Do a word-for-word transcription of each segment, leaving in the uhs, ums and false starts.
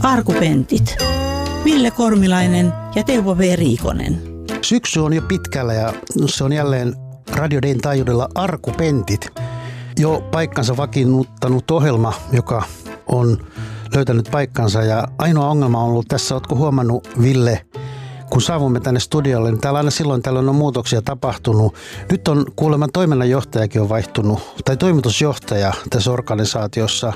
Arkupentit. Ville Kormilainen ja Teuvo V. Riikonen. Syksy on jo pitkällä ja se on jälleen Radio Dayn taajuudella Arkupentit. Jo paikkansa vakiinnuttanut ohjelma, joka on löytänyt paikkansa. Ja ainoa ongelma on ollut tässä, ootko huomannut, Ville, kun saavumme tänne studiolle, niin täällä aina silloin tällöin on muutoksia tapahtunut. Nyt on kuulemma toiminnanjohtajakin on vaihtunut, tai toimitusjohtaja tässä organisaatiossa.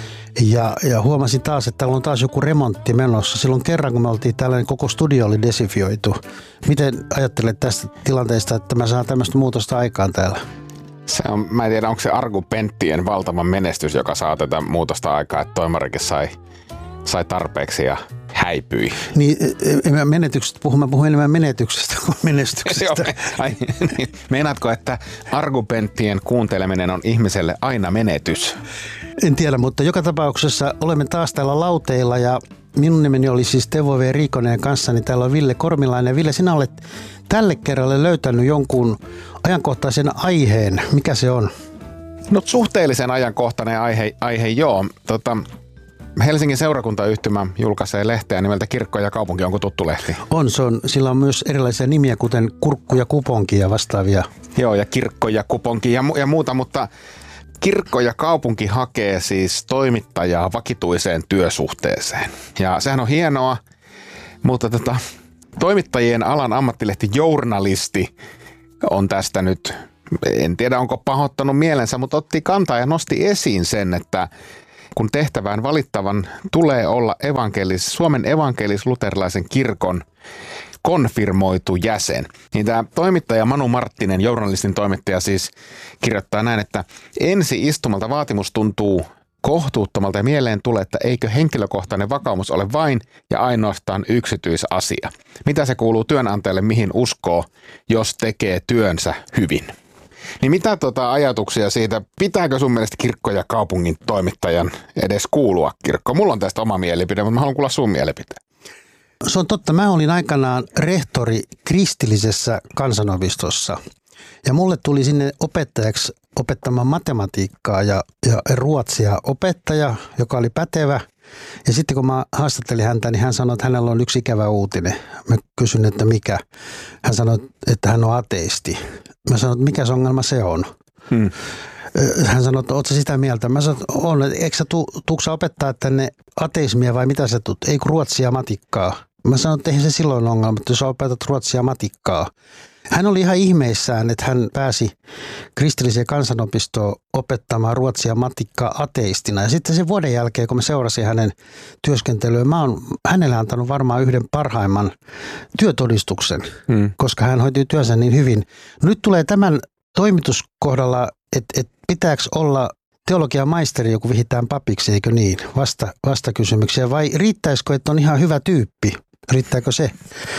Ja, ja huomasin taas, että täällä on taas joku remontti menossa. Silloin kerran, kun me oltiin täällä, niin koko studio oli desifioitu. Miten ajattelet tästä tilanteesta, että mä saan tämmöistä muutosta aikaan täällä? Se on, mä en tiedä, onko se Arkupenttien valtava menestys, joka saa tätä muutosta aikaa, että toimarikin sai, sai tarpeeksi ja häipyi. Niin, menetyksestä puhun, mä puhun enemmän menetyksestä kuin menestyksestä. Ai, niin. Meinaatko, että Arkupenttien kuunteleminen on ihmiselle aina menetys? En tiedä, mutta joka tapauksessa olemme taas täällä lauteilla ja minun nimeni oli siis Teuvo V. Riikonen ja kanssani täällä on Ville Kormilainen. Ville, sinä olet tälle kerralle löytänyt jonkun ajankohtaisen aiheen. Mikä se on? No suhteellisen ajankohtainen aihe, aihe joo. Tota, Helsingin seurakuntayhtymä julkaisee lehteä nimeltä Kirkko ja kaupunki. Onko tuttu lehti? On, se on. Sillä on myös erilaisia nimiä, kuten Kurkku ja Kuponki ja vastaavia. Joo, ja Kirkko ja Kuponki ja, ja muuta, mutta Kirkko ja kaupunki hakee siis toimittajaa vakituiseen työsuhteeseen. Ja sehän on hienoa, mutta tota, toimittajien alan ammattilehti Journalisti on tästä nyt, en tiedä onko pahoittanut mielensä, mutta otti kantaa ja nosti esiin sen, että kun tehtävään valittavan tulee olla evankelis, Suomen evankelis-luterilaisen kirkon konfirmoitu jäsen. Niin tämä toimittaja Manu Marttinen, Journalistin toimittaja, siis kirjoittaa näin, että ensi istumalta vaatimus tuntuu kohtuuttomalta ja mieleen tulee, että eikö henkilökohtainen vakaumus ole vain ja ainoastaan yksityisasia. Mitä se kuuluu työnantajalle, mihin uskoo, jos tekee työnsä hyvin? Niin mitä tuota ajatuksia siitä, pitääkö sun mielestä kirkko ja kaupungin toimittajan edes kuulua kirkkoon? Mulla on tästä oma mielipide, mutta mä haluan kuulla sun mielipiteen. Se on totta. Mä olin aikanaan rehtori kristillisessä kansanopistossa ja mulle tuli sinne opettajaksi opettamaan matematiikkaa ja, ja ruotsia opettaja, joka oli pätevä. Ja sitten kun mä haastattelin häntä, niin hän sanoi, että hänellä on yksi ikävä uutinen. Mä kysyin, että mikä. Hän sanoi, että hän on ateisti. Mä sanoin, että mikä se ongelma se on. Hmm. Hän sanoi, että ootko sitä mieltä? Mä sanoin, että on. Eikö sä tu, tuuksa opettaa tänne ateismia vai mitä sä tuut? Ei kun ruotsia ja matikkaa. Mä sanoin, että eihän se silloin ongelma, että jos sä opetat ruotsia ja matikkaa. Hän oli ihan ihmeissään, että hän pääsi kristilliseen kansanopistoon opettamaan ruotsia ja matikkaa ateistina. Ja sitten sen vuoden jälkeen, kun mä seurasin hänen työskentelyä, mä oon hänelle antanut varmaan yhden parhaimman työtodistuksen, hmm. koska hän hoiti työnsä niin hyvin. No nyt tulee tämän toimituskohdalla, että, että pitääkö olla teologian maisteri, joku vihitään papiksi, eikö niin? Vasta, vastakysymyksiä. Vai riittäisikö, että on ihan hyvä tyyppi? Riittääkö se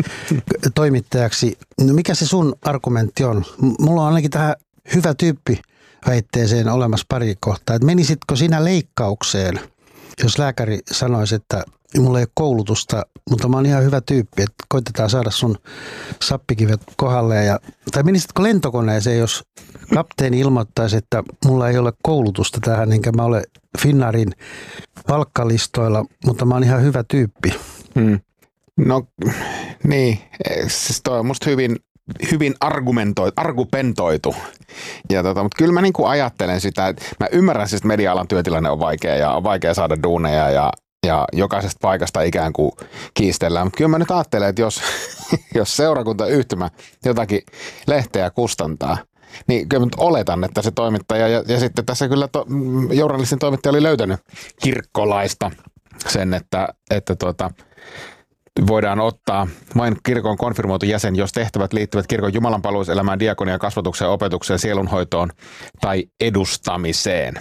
toimittajaksi? No mikä se sun argumentti on? Mulla on ainakin tähän hyvä tyyppi väitteeseen olemassa pari kohtaa. Et menisitkö sinä leikkaukseen, jos lääkäri sanoisi, että mulla ei ole koulutusta, mutta mä oon ihan hyvä tyyppi, että koitetaan saada sun sappikivet kohdalle. Ja, tai menisitkö lentokoneeseen, jos kapteeni ilmoittaisi, että mulla ei ole koulutusta tähän, enkä mä ole Finnairin palkkalistoilla, mutta mä oon ihan hyvä tyyppi. Hmm. No niin, siis toi on musta hyvin, hyvin argumentoitu, argumentoitu. Ja tota, mutta kyllä mä niinku ajattelen sitä, että mä ymmärrän siis, että media-alan työtilanne on vaikea ja on vaikea saada duuneja ja, ja jokaisesta paikasta ikään kuin kiistellään. Mutta kyllä mä nyt ajattelen, että jos, jos seurakuntayhtymä jotakin lehteä kustantaa, niin kyllä nyt oletan, että se toimittaja ja, ja sitten tässä kyllä to, Journalistin toimittaja oli löytänyt kirkkolaista sen, että, että tuota, voidaan ottaa vain kirkon konfirmoitu jäsen, jos tehtävät liittyvät kirkon jumalanpalveluselämään, diakoniaan, kasvatukseen, opetukseen, sielunhoitoon tai edustamiseen.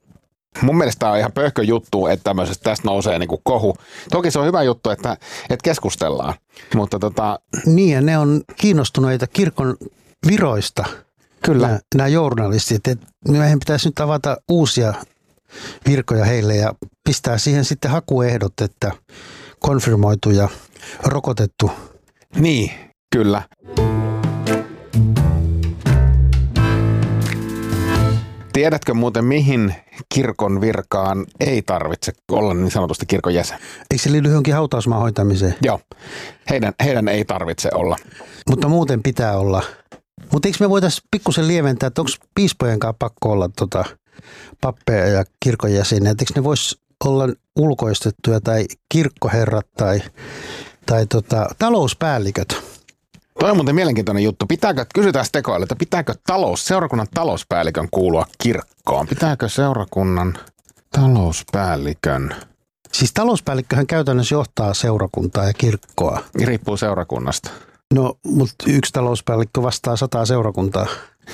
Mun mielestä tämä on ihan pöhkö juttu, että tämmöisestä tästä nousee niin kuin kohu. Toki se on hyvä juttu, että, että keskustellaan, mutta tota... Niin, ja ne on kiinnostuneita kirkon viroista. Kyllä. Nämä, nämä journalistit. Että meidän pitäisi nyt avata uusia virkoja heille ja pistää siihen sitten hakuehdot, että konfirmoitu ja rokotettu. Niin, kyllä. Tiedätkö muuten, mihin kirkon virkaan ei tarvitse olla niin sanotusti kirkon jäsen? Eikö se liity johonkin hautausmaan hoitamiseen? Joo, heidän, heidän ei tarvitse olla. Mutta muuten pitää olla. Mutta eikö me voitaisiin pikkusen lieventää, että onko piispojen kanssa pakko olla tota pappeja ja kirkon jäseniä? Eikö ne vois olla ulkoistettuja tai kirkkoherrat tai, tai tota, talouspäälliköt? Toi on muuten mielenkiintoinen juttu. Pitääkö, kysytään tekoille, että pitääkö talous, seurakunnan talouspäällikön kuulua kirkkoon? Pitääkö seurakunnan talouspäällikön? Siis talouspäällikköhän käytännössä johtaa seurakuntaa ja kirkkoa. Riippuu seurakunnasta. No, mutta yksi talouspäällikkö vastaa sataa seurakuntaa.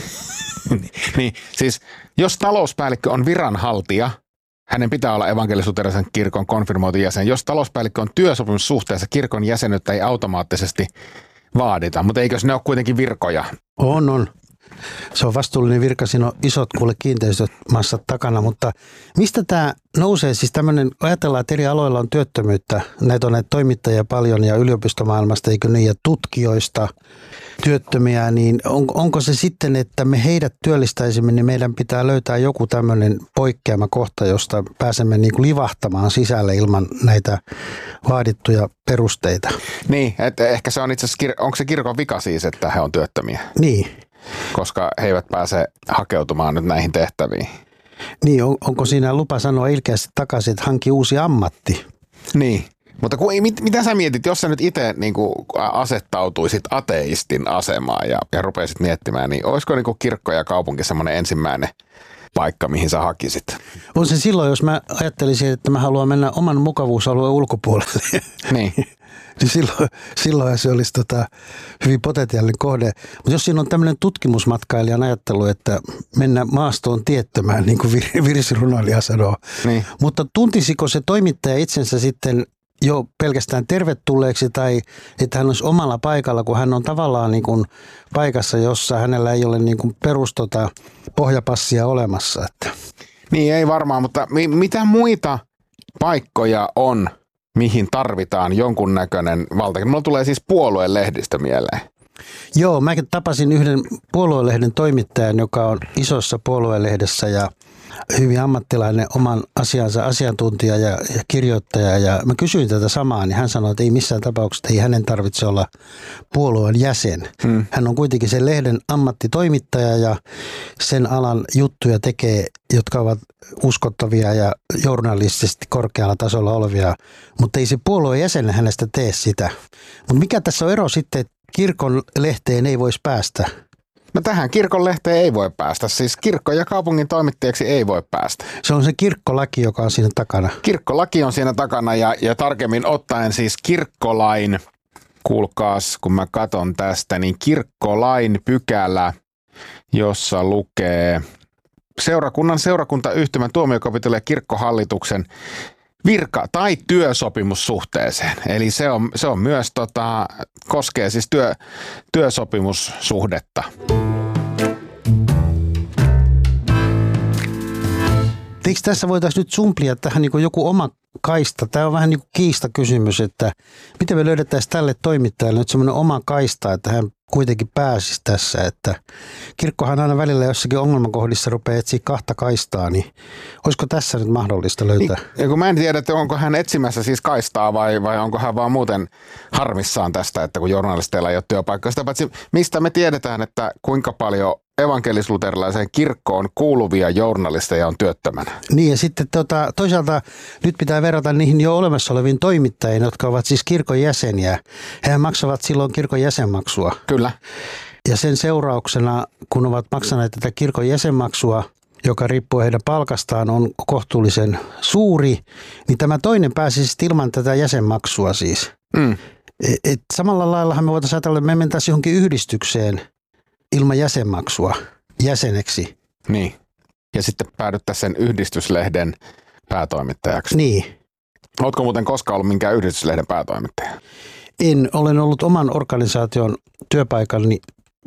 Niin, siis jos talouspäällikkö on viranhaltija, hänen pitää olla evankelis-luterilaisen kirkon konfirmoitu jäsen. Jos talouspäällikkö on työsopimussuhteessa, kirkon jäsenyyttä ei automaattisesti vaadita, mutta eikös ne ole kuitenkin virkoja? On, on. Se on vastuullinen virka, siinä on isot kuule kiinteistöt massat takana, mutta mistä tämä nousee? Siis tämmöinen, ajatellaan, että eri aloilla on työttömyyttä, näitä on näitä toimittajia paljon ja yliopistomaailmasta, eikö niin, ja tutkijoista työttömiä, niin on, onko se sitten, että me heidät työllistäisimme, niin meidän pitää löytää joku tämmöinen poikkeama kohta, josta pääsemme niin kuin livahtamaan sisälle ilman näitä vaadittuja perusteita. Niin, että ehkä se on itse asiassa, onko se kirkon vika siis, että he on työttömiä? Niin. Koska he eivät pääse hakeutumaan nyt näihin tehtäviin. Niin, on, onko siinä lupa sanoa ilkeästi takaisin, että hanki uusi ammatti? Niin, mutta kun, mit, mitä sä mietit, jos sä nyt itse niin kuin asettautuisit ateistin asemaan ja, ja rupeisit miettimään, niin olisiko niin kuin kirkko ja kaupunki semmoinen ensimmäinen paikka, mihin sä hakisit? On se silloin, jos mä ajattelisin, että mä haluan mennä oman mukavuusalueen ulkopuolelle. Niin. Niin silloin, silloin se olisi tota hyvin potentiaalinen kohde. Mutta jos siinä on tämmöinen tutkimusmatkailijan ajattelu, että mennä maastoon tiettömään, niin kuin virsirunoilija sanoo. Niin. Mutta tuntisiko se toimittaja itsensä sitten jo pelkästään tervetulleeksi tai että hän olisi omalla paikalla, kun hän on tavallaan niin kuin paikassa, jossa hänellä ei ole niin kuin perustota pohjapassia olemassa. Että. Niin ei varmaan, mutta mi- mitä muita paikkoja on, mihin tarvitaan jonkunnäköinen valta? Mulla tulee siis puolueen lehdistä mieleen. Joo, mä tapasin yhden puoluelehden toimittajan, joka on isossa puoluelehdessä ja hyvin ammattilainen oman asiansa asiantuntija ja, ja kirjoittaja. Ja mä kysyin tätä samaa, niin hän sanoi, että ei missään tapauksessa, ei hänen tarvitse olla puolueen jäsen. Hmm. Hän on kuitenkin sen lehden ammattitoimittaja ja sen alan juttuja tekee, jotka ovat uskottavia ja journalistisesti korkealla tasolla olevia, mutta ei se puolueen jäsen hänestä tee sitä. Mutta mikä tässä on ero sitten, että kirkon lehteen ei voisi päästä? No tähän kirkon lehteen ei voi päästä, siis kirkko- ja kaupungin toimittajaksi ei voi päästä. Se on se kirkkolaki, joka on siinä takana. Kirkkolaki on siinä takana ja, ja tarkemmin ottaen siis kirkkolain, kuulkaas kun mä katon tästä, niin kirkkolain pykälä, jossa lukee seurakunnan, seurakuntayhtymän, tuomiokapitulin ja kirkkohallituksen virka- tai työsopimussuhteeseen. Eli se on, se on myös, tota, koskee siis työ, työsopimussuhdetta. Eikö tässä voitaisiin nyt sumplia tähän niin kuin joku oma kaista? Tämä on vähän niin kuin kiistakysymys, että miten me löydettäisiin tälle toimittajalle nyt semmoinen oma kaista, että hän kuitenkin pääsisi tässä. Että kirkkohan aina välillä jossakin ongelmakohdissa rupeaa etsiä kahta kaistaa, niin olisiko tässä nyt mahdollista löytää? Ja kun mä en tiedä, että onko hän etsimässä siis kaistaa vai, vai onko hän vaan muuten harmissaan tästä, että kun journalisteilla ei ole työpaikkaa. Sitä paitsi mistä me tiedetään, että kuinka paljon evankelis-luterilaiseen kirkkoon kuuluvia journalisteja on työttömänä. Niin ja sitten tota, toisaalta nyt pitää verrata niihin jo olemassa oleviin toimittajiin, jotka ovat siis kirkon jäseniä. Hehän maksavat silloin kirkon jäsenmaksua. Kyllä. Ja sen seurauksena, kun ovat maksaneet tätä kirkon jäsenmaksua, joka riippuu heidän palkastaan, on kohtuullisen suuri, niin tämä toinen pääsisi ilman tätä jäsenmaksua siis. Mm. Et, et samalla laillahan me voitaisiin ajatella, että me mentäisiin johonkin yhdistykseen ilman jäsenmaksua jäseneksi. Niin. Ja sitten päädyttäisiin sen yhdistyslehden päätoimittajaksi. Niin. Oletko muuten koskaan ollut minkään yhdistyslehden päätoimittaja? En. Olen ollut oman organisaation työpaikallani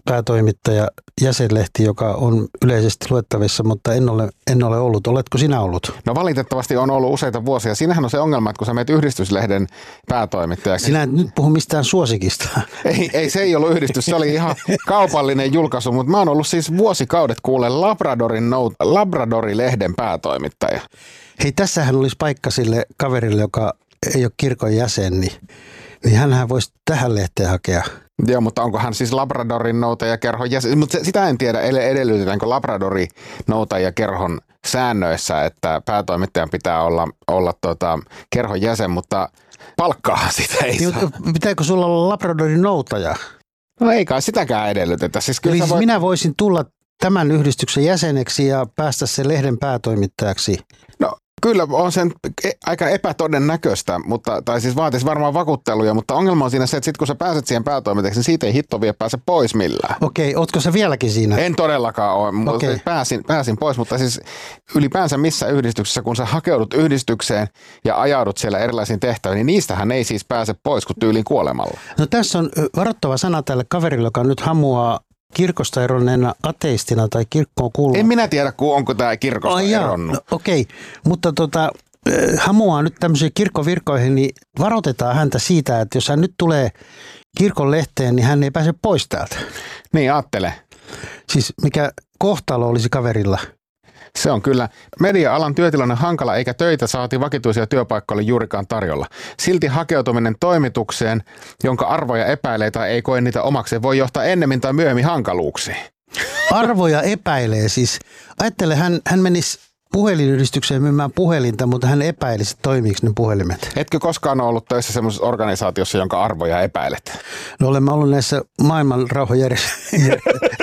päätoimittaja jäsenlehti, joka on yleisesti luettavissa, mutta en ole, en ole ollut. Oletko sinä ollut? No valitettavasti on ollut useita vuosia. Siinähän on se ongelma, että kun sä menet yhdistyslehden päätoimittajaksi. Sinä et nyt puhu mistään suosikista. Ei, ei, se ei ollut yhdistys, se oli ihan kaupallinen julkaisu, mutta mä oon ollut siis vuosikaudet kuule Labradorin nout, Labradori-lehden päätoimittaja. Hei, tässähän olisi paikka sille kaverille, joka ei ole kirkon jäsen, niin, niin hänhän voisi tähän lehteen hakea. Joo, mutta onko hän siis Labradorin noutajakerhon jäsen? Mutta sitä en tiedä, edellytetäänkö Labradorin noutajakerhon säännöissä, että päätoimittajan pitää olla, olla tota, kerhon jäsen, mutta palkkaa sitä ei niin, saa. Pitääkö sulla olla Labradorin noutaja? No ei kai sitäkään edellytetä. Siis Eli siis voit... minä voisin tulla tämän yhdistyksen jäseneksi ja päästä sen lehden päätoimittajaksi. No kyllä on sen aika epätodennäköistä, mutta, tai siis vaatisi varmaan vakuutteluja, mutta ongelma on siinä se, että sit kun sä pääset siihen päätoimittajaksi, niin siitä ei hitto vielä pääse pois millään. Okei, ootko sä vieläkin siinä? En todellakaan ole, mutta Okei. pääsin, pääsin pois, mutta siis ylipäänsä missä yhdistyksessä, kun sä hakeudut yhdistykseen ja ajaudut siellä erilaisiin tehtäviin, niin niistähän ei siis pääse pois kuin tyyliin kuolemalla. No tässä on varoittava sana tälle kaverille, joka nyt hamuaa kirkosta eronneena ateistina tai kirkkoon kuuluva. En minä tiedä, onko tämä kirkosta Ai jaa, eronnut. no, okei, mutta tota, eh, hamuaa nyt tämmöisiin kirkkovirkoihin, niin varoitetaan häntä siitä, että jos hän nyt tulee kirkon lehteen, niin hän ei pääse pois täältä. Niin, ajattele. Siis mikä kohtalo olisi kaverilla? Se on kyllä. Media-alan työtilanne hankala eikä töitä saati vakituisia työpaikkoja ole juurikaan tarjolla. Silti hakeutuminen toimitukseen, jonka arvoja epäilee tai ei koe niitä omakseen, voi johtaa ennemmin tai myöhemmin hankaluuksiin. Arvoja epäilee siis. Ajattele, hän, hän menisi puhelinyhdistykseen myymään puhelinta, mutta hän epäilisi, toimiiko ne puhelimet. Etkö koskaan ole ollut töissä semmoisessa organisaatiossa, jonka arvoja epäilet? No olemme ollut näissä maailman rauhanjärjestöissä.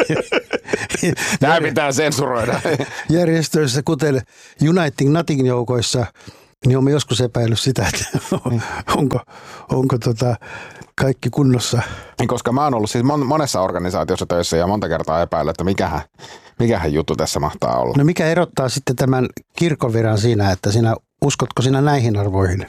Nämä pitää sensuroida. Järjestöissä, kuten Uniting Nothing joukoissa, niin olemme joskus epäillyt sitä, että onko, onko tota kaikki kunnossa. Koska mä oon ollut siis monessa organisaatiossa töissä ja monta kertaa epäillyt, että mikähän, mikähän juttu tässä mahtaa olla. No mikä erottaa sitten tämän kirkonviran siinä, että sinä uskotko sinä näihin arvoihin?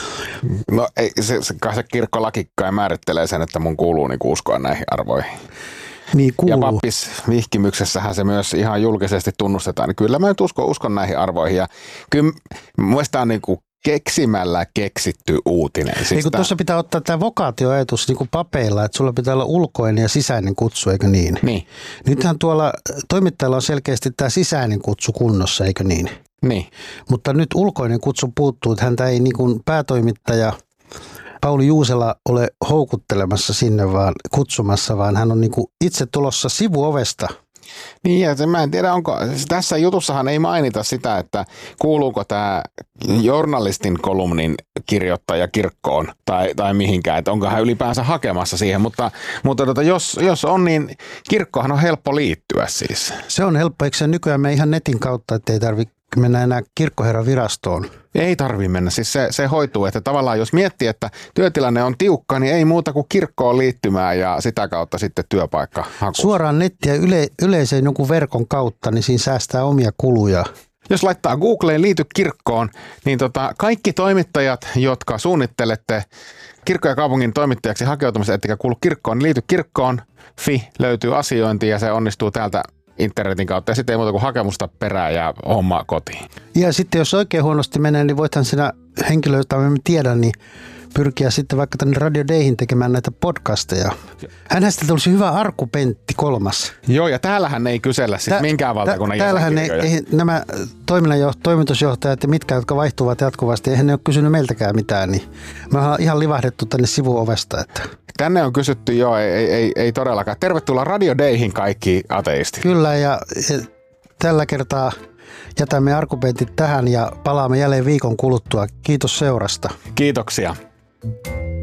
No ei, se, se, se kirkkolakikkaan määrittelee sen, että mun kuuluu niinku uskoa näihin arvoihin. Niin kuuluu. Ja pappis vihkimyksessähän se myös ihan julkisesti tunnustetaan. Niin kyllä mä nyt uskon, uskon näihin arvoihin. Ja kyllä mun tämä on niin kuin keksimällä keksitty uutinen. Siis Eikö tämä... tuossa pitää ottaa tämä vokaatioajatus niin kuin papeilla, että sulla pitää olla ulkoinen ja sisäinen kutsu, eikö niin? Niin. Nythän tuolla toimittajalla on selkeästi tämä sisäinen kutsu kunnossa, eikö niin? Niin. Mutta nyt ulkoinen kutsu puuttuu, että häntä ei niin kuin päätoimittaja Pauli Juusela ole houkuttelemassa sinne vaan kutsumassa, vaan hän on niin kuin itse tulossa sivuovesta. Niin, ja se, mä en tiedä, onko, tässä jutussahan ei mainita sitä, että kuuluuko tämä journalistin kolumnin kirjoittaja kirkkoon tai, tai mihinkään, että onko hän ylipäänsä hakemassa siihen, mutta, mutta tota, jos, jos on, niin kirkkohan on helppo liittyä siis. Se on helppo, eikö se nykyään me ihan netin kautta, ettei tarvitse mennä enää kirkkoherran virastoon? Ei tarvitse mennä, siis se, se hoituu, että tavallaan jos miettii, että työtilanne on tiukka, niin ei muuta kuin kirkkoon liittymään ja sitä kautta sitten työpaikka haku. Suoraan nettiä yle, yleiseen jonkun verkon kautta, niin siinä säästää omia kuluja. Jos laittaa Googleen liity kirkkoon, niin tota, kaikki toimittajat, jotka suunnittelette kirkko- ja kaupungin toimittajaksi hakeutumista, ettekä kuulu kirkkoon, niin liity kirkkoon, fi, löytyy asiointi ja se onnistuu täältä internetin kautta ja sitten ei muuta kuin hakemusta perään ja homma kotiin. Ja sitten jos oikein huonosti menee, niin voithan sinä henkilö, jota me tiedän, niin pyrkiä sitten vaikka tänne Radio Dayhin tekemään näitä podcasteja. Hänhän sitten tulisi hyvä Arku Pentti kolmas. Joo, ja täällähän ei kysellä siis minkään valtakunnan Täällähän ei, ei, nämä toiminnanjoht- toimitusjohtajat ja mitkä, jotka vaihtuvat jatkuvasti, eihän ne ole kysynyt meiltäkään mitään, niin me ollaan ihan livahdettu tänne sivuovesta. Että. Tänne on kysytty, joo, ei, ei, ei todellakaan. Tervetuloa Radio Dayhin kaikki ateistit. Kyllä, ja, ja tällä kertaa jätämme Arku Pentit tähän ja palaamme jälleen viikon kuluttua. Kiitos seurasta. Kiitoksia.